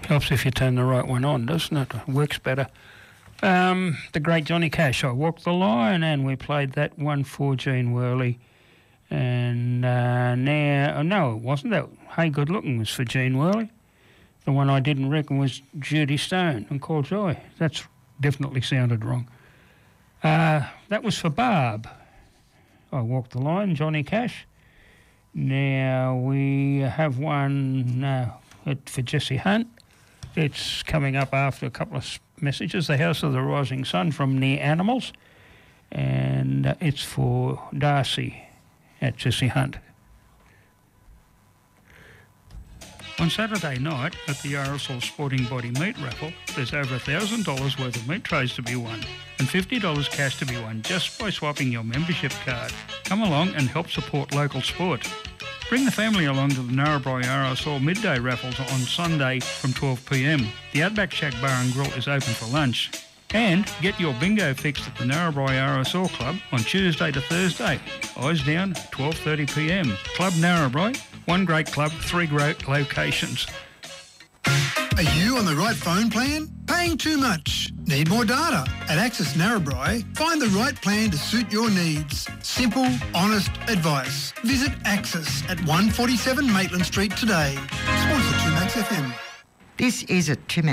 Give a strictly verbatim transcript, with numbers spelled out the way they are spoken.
Helps if you turn the right one on, doesn't it? It works better. Um, the great Johnny Cash, I Walked the Line, and we played that one for Gene Worley. And uh, now, oh, no, it wasn't that. Hey Good Looking was for Gene Worley. The one I didn't reckon was Judy Stone and Call Joy. That's definitely sounded wrong. Uh, that was for Barb. I Walked the Line, Johnny Cash. Now we have one uh, for Jesse Hunt. It's coming up after a couple of messages. The House of the Rising Sun from Near Animals. And uh, it's for Darcy at Jesse Hunt. On Saturday night at the R S L Sporting Body Meat Raffle, there's over one thousand dollars worth of meat trays to be won and fifty dollars cash to be won just by swapping your membership card. Come along and help support local sport. Bring the family along to the Narrabri R S L midday raffles on Sunday from twelve p m. The Outback Shack Bar and Grill is open for lunch. And get your bingo fixed at the Narrabri R S L Club on Tuesday to Thursday. Eyes down, twelve thirty p m. Club Narrabri, one great club, three great locations. Are you on the right phone plan? Paying too much? Need more data? At Access Narrabri, find the right plan to suit your needs. Simple, honest advice. Visit Access at one forty-seven Maitland Street today. Sponsor two Max F M. This is a two